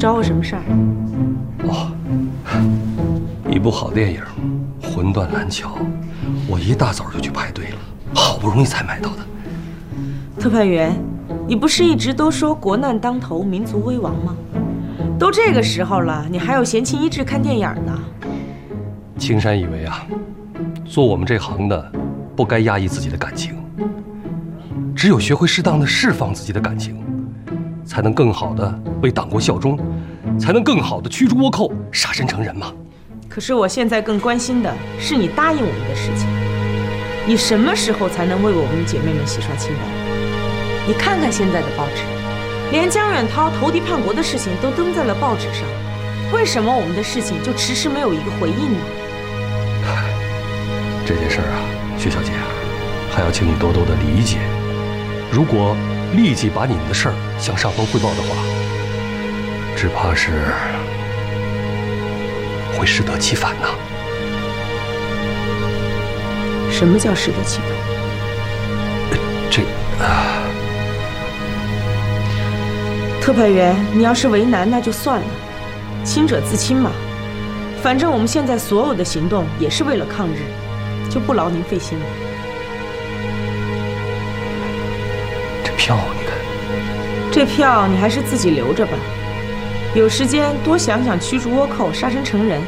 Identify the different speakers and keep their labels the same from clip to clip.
Speaker 1: 找我什么事儿？
Speaker 2: 哦，一部好电影《魂断蓝桥》，我一大早就去排队了，好不容易才买到的。
Speaker 1: 特派员，你不是一直都说国难当头，民族危亡吗？都这个时候了，你还有闲情逸致看电影呢？
Speaker 2: 青山以为啊，做我们这行的，不该压抑自己的感情，只有学会适当的释放自己的感情，才能更好的为党国效忠，才能更好的驱逐倭寇，杀身成仁嘛。
Speaker 1: 可是我现在更关心的是你答应我们的事情，你什么时候才能为我们姐妹们洗刷清白？你看看现在的报纸，连江远涛投敌叛国的事情都登在了报纸上，为什么我们的事情就迟迟没有一个回应呢？
Speaker 2: 这件事儿啊，薛小姐啊，还要请你多多的理解。如果立即把你们的事儿向上峰汇报的话，只怕是会适得其反呐。
Speaker 1: 什么叫适得其反？特派员，你要是为难那就算了，亲者自亲嘛。反正我们现在所有的行动也是为了抗日，就不劳您费心了。
Speaker 2: 这票你看，
Speaker 1: 这票你还是自己留着吧，有时间多想想驱逐倭寇、杀身成仁。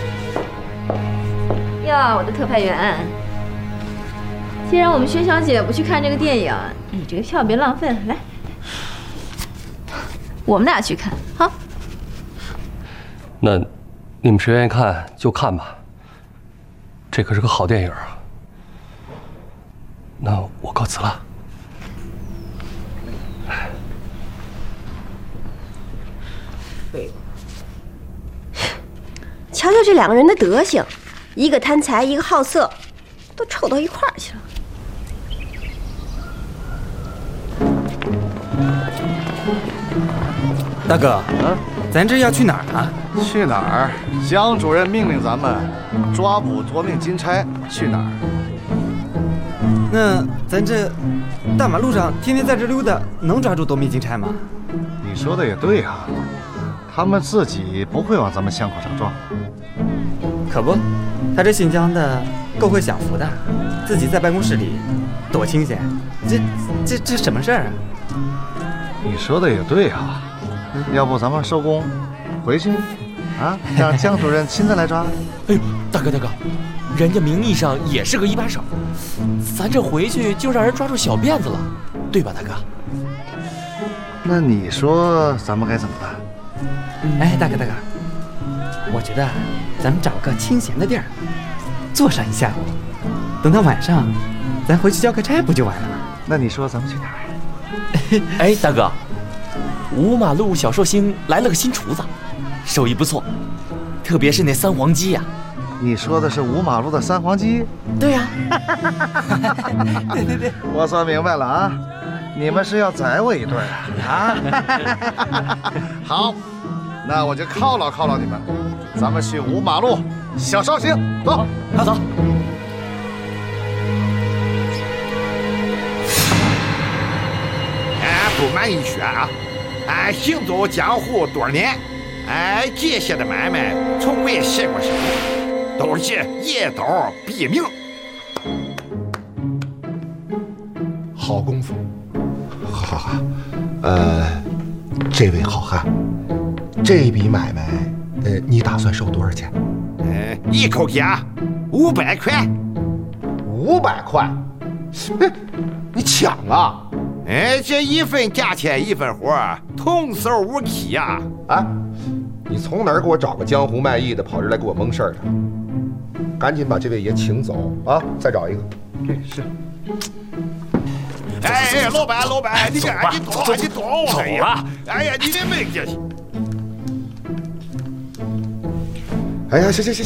Speaker 3: 呀，我的特派员，既然我们薛小姐不去看这个电影，你这个票别浪费了，来，我们俩去看，好。
Speaker 2: 那你们谁愿意看就看吧，这可是个好电影啊。那我告辞了。
Speaker 4: 瞧瞧这两个人的德行，一个贪财，一个好色，都臭到一块儿去了。
Speaker 5: 大哥，咱这要去哪儿啊？
Speaker 6: 去哪儿？江主任命令咱们抓捕夺命金钗，去哪儿？
Speaker 5: 那咱这大马路上天天在这溜达，能抓住夺命金钗吗？
Speaker 6: 你说的也对啊，他们自己不会往咱们枪口上撞。
Speaker 5: 可不，他这姓江的够会享福的，自己在办公室里多清闲。这什么事儿啊？
Speaker 6: 你说的也对啊，要不咱们收工回去啊，让江主任亲自来抓。
Speaker 7: 哎呦，大哥，人家名义上也是个一把手，咱这回去就让人抓住小辫子了，对吧，大哥？
Speaker 6: 那你说咱们该怎么办？
Speaker 5: 哎，大哥，我觉得咱们找个清闲的地儿坐上一下午，等到晚上咱回去交个差不就完了吗？
Speaker 6: 那你说咱们去哪儿？
Speaker 7: 哎，大哥，5马路小寿星来了个新厨子，手艺不错，特别是那三黄鸡呀。
Speaker 6: 你说的是5马路的三黄鸡？
Speaker 7: 对呀。
Speaker 6: 对，我算明白了啊，你们是要宰我一顿啊？好，那我就犒劳你们，咱们去5马路小寿星，走，
Speaker 7: 走。
Speaker 8: 不瞒一说啊，俺行走江湖多少年，俺这些的买卖从没歇过手，都是一刀毙命。
Speaker 9: 好功夫，好，这位好汉，这笔买卖，你打算收多少钱？
Speaker 8: 一口价500块。
Speaker 9: 500块？你抢啊！
Speaker 8: 这一份价钱一份活，童叟无欺呀！
Speaker 9: 啊，你从哪儿给我找个江湖卖艺的跑这来给我蒙事儿的？赶紧把这位爷请走啊！再找一个。
Speaker 6: 是。
Speaker 8: 哎，老板，你赶紧躲我！
Speaker 7: 走啊！
Speaker 8: 哎呀，你这没这。
Speaker 9: 哎呀，行，